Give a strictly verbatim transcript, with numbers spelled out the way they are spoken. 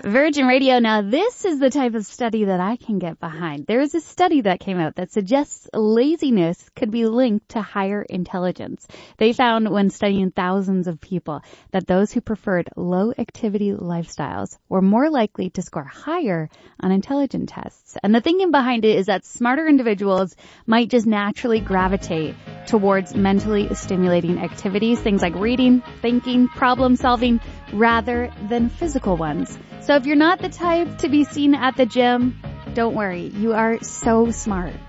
Virgin Radio. Now, this is the type of study that I can get behind. There is a study that came out that suggests laziness could be linked to higher intelligence. They found when studying thousands of people that those who preferred low activity lifestyles were more likely to score higher on intelligence tests. And the thinking behind it is that smarter individuals might just naturally gravitate towards mentally stimulating activities, things like reading, thinking, problem solving, rather than physical ones. So if you're not the type to be seen at the gym, don't worry, you are so smart.